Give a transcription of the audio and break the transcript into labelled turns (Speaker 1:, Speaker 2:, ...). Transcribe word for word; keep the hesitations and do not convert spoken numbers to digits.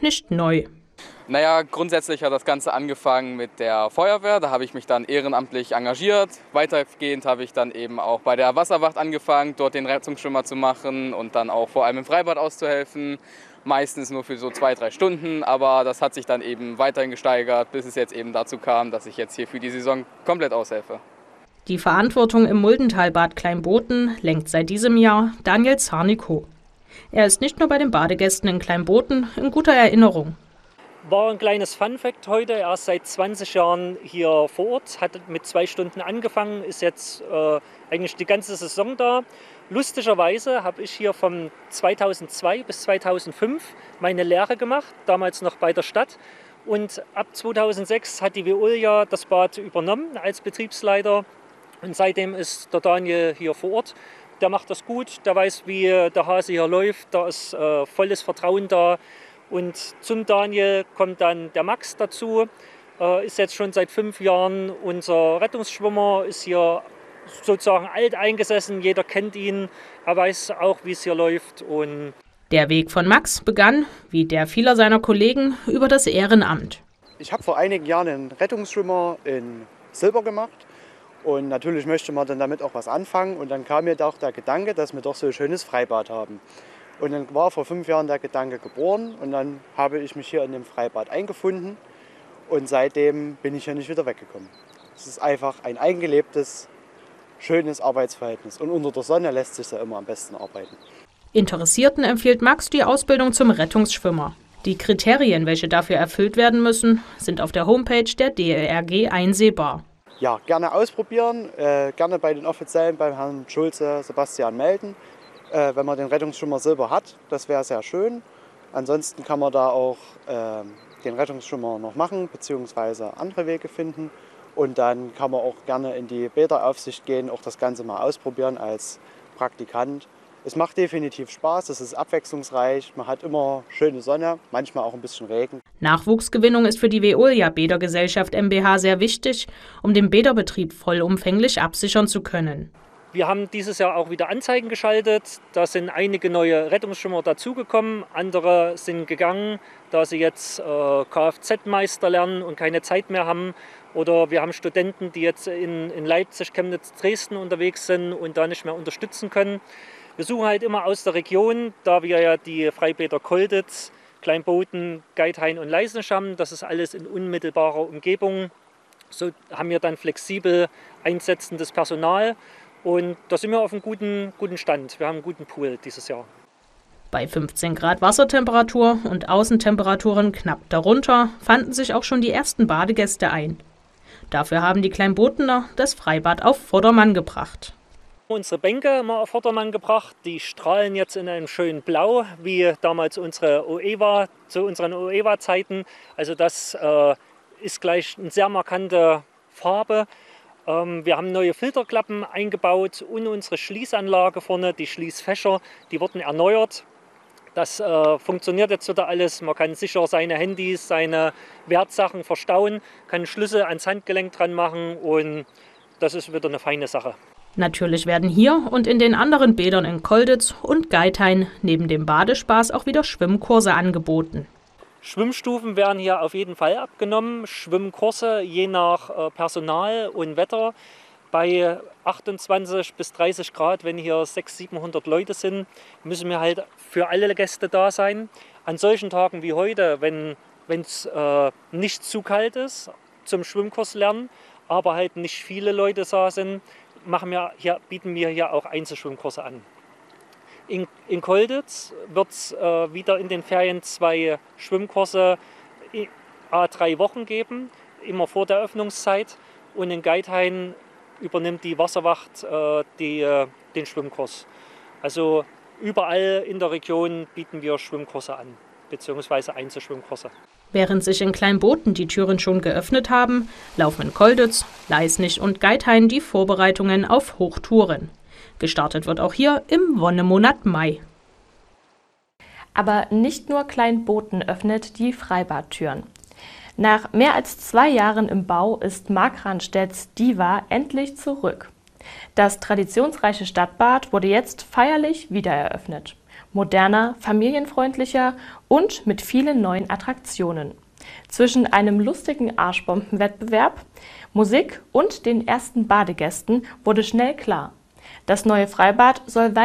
Speaker 1: nicht neu.
Speaker 2: Naja, grundsätzlich hat das Ganze angefangen mit der Feuerwehr. Da habe ich mich dann ehrenamtlich engagiert. Weitergehend habe ich dann eben auch bei der Wasserwacht angefangen, dort den Rettungsschwimmer zu machen und dann auch vor allem im Freibad auszuhelfen. Meistens nur für so zwei, drei Stunden, aber das hat sich dann eben weiterhin gesteigert, bis es jetzt eben dazu kam, dass ich jetzt hier für die Saison komplett aushelfe.
Speaker 1: Die Verantwortung im Muldentalbad Kleinboten lenkt seit diesem Jahr Daniel Zarnikow. Er ist nicht nur bei den Badegästen in Kleinboten in guter Erinnerung.
Speaker 3: War ein kleines Funfact heute, er ist seit zwanzig Jahren hier vor Ort, hat mit zwei Stunden angefangen, ist jetzt äh, eigentlich die ganze Saison da. Lustigerweise habe ich hier von zweitausendzwei bis zweitausendfünf meine Lehre gemacht, damals noch bei der Stadt. Und ab zweitausendsechs hat die Veolia das Bad übernommen als Betriebsleiter. Und seitdem ist der Daniel hier vor Ort. Der macht das gut, der weiß, wie der Hase hier läuft, da ist äh, volles Vertrauen da. Und zum Daniel kommt dann der Max dazu, äh, ist jetzt schon seit fünf Jahren unser Rettungsschwimmer, ist hier sozusagen alt eingesessen, jeder kennt ihn, er weiß auch, wie es hier läuft. Und
Speaker 1: der Weg von Max begann, wie der vieler seiner Kollegen, über das Ehrenamt.
Speaker 4: Ich habe vor einigen Jahren einen Rettungsschwimmer in Silber gemacht und natürlich möchte man dann damit auch was anfangen. Und dann kam mir doch der Gedanke, dass wir doch so ein schönes Freibad haben. Und dann war vor fünf Jahren der Gedanke geboren und dann habe ich mich hier in dem Freibad eingefunden und seitdem bin ich hier nicht wieder weggekommen. Es ist einfach ein eingelebtes, schönes Arbeitsverhältnis und unter der Sonne lässt sich ja immer am besten arbeiten.
Speaker 1: Interessierten empfiehlt Max die Ausbildung zum Rettungsschwimmer. Die Kriterien, welche dafür erfüllt werden müssen, sind auf der Homepage der D L R G einsehbar.
Speaker 4: Ja, gerne ausprobieren, äh, gerne bei den Offiziellen, beim Herrn Schulze, Sebastian melden. Äh, wenn man den Rettungsschwimmer Silber hat, das wäre sehr schön. Ansonsten kann man da auch äh, den Rettungsschwimmer noch machen, beziehungsweise andere Wege finden. Und dann kann man auch gerne in die Bäderaufsicht gehen, auch das Ganze mal ausprobieren als Praktikant. Es macht definitiv Spaß, es ist abwechslungsreich, man hat immer schöne Sonne, manchmal auch ein bisschen Regen.
Speaker 1: Nachwuchsgewinnung ist für die Veolia Bädergesellschaft MbH sehr wichtig, um den Bäderbetrieb vollumfänglich absichern zu können.
Speaker 3: Wir haben dieses Jahr auch wieder Anzeigen geschaltet. Da sind einige neue Rettungsschwimmer dazugekommen. Andere sind gegangen, da sie jetzt äh, Kfz-Meister lernen und keine Zeit mehr haben. Oder wir haben Studenten, die jetzt in, in Leipzig, Chemnitz, Dresden unterwegs sind und da nicht mehr unterstützen können. Wir suchen halt immer aus der Region, da wir ja die Freibäder Kolditz, Kleinboten, Geithain und Leisnisch haben. Das ist alles in unmittelbarer Umgebung. So haben wir dann flexibel einsetzendes Personal. Und da sind wir auf einem guten, guten Stand. Wir haben einen guten Pool dieses Jahr.
Speaker 1: Bei fünfzehn Grad Wassertemperatur und Außentemperaturen knapp darunter fanden sich auch schon die ersten Badegäste ein. Dafür haben die Kleinbotener das Freibad auf Vordermann gebracht.
Speaker 3: Unsere Bänke haben wir auf Vordermann gebracht. Die strahlen jetzt in einem schönen Blau, wie damals unsere O E W A, zu unseren O E W A-Zeiten. Also das äh, ist gleich eine sehr markante Farbe. Wir haben neue Filterklappen eingebaut und unsere Schließanlage vorne, die Schließfächer, die wurden erneuert. Das äh, funktioniert jetzt wieder alles. Man kann sicher seine Handys, seine Wertsachen verstauen, kann Schlüssel ans Handgelenk dran machen und das ist wieder eine feine Sache.
Speaker 1: Natürlich werden hier und in den anderen Bädern in Kolditz und Geithain neben dem Badespaß auch wieder Schwimmkurse angeboten.
Speaker 3: Schwimmstufen werden hier auf jeden Fall abgenommen, Schwimmkurse je nach äh, Personal und Wetter. Bei achtundzwanzig bis dreißig Grad, wenn hier sechshundert, siebenhundert Leute sind, müssen wir halt für alle Gäste da sein. An solchen Tagen wie heute, wenn es äh, nicht zu kalt ist, zum Schwimmkurs lernen, aber halt nicht viele Leute da sind, machen wir hier, bieten wir hier auch Einzelschwimmkurse an. In, in Kolditz wird es äh, wieder in den Ferien zwei Schwimmkurse à drei Wochen geben, immer vor der Öffnungszeit. Und in Geithain übernimmt die Wasserwacht äh, die, äh, den Schwimmkurs. Also überall in der Region bieten wir Schwimmkurse an, beziehungsweise Einzelschwimmkurse.
Speaker 1: Während sich in Kleinboten die Türen schon geöffnet haben, laufen in Kolditz, Leisnisch und Geithain die Vorbereitungen auf Hochtouren. Gestartet wird auch hier im Wonnemonat Mai.
Speaker 5: Aber nicht nur Kleinboten öffnet die Freibadtüren. Nach mehr als zwei Jahren im Bau ist Markranstädts Diva endlich zurück. Das traditionsreiche Stadtbad wurde jetzt feierlich wiedereröffnet. Moderner, familienfreundlicher und mit vielen neuen Attraktionen. Zwischen einem lustigen Arschbombenwettbewerb, Musik und den ersten Badegästen wurde schnell klar: Das neue Freibad soll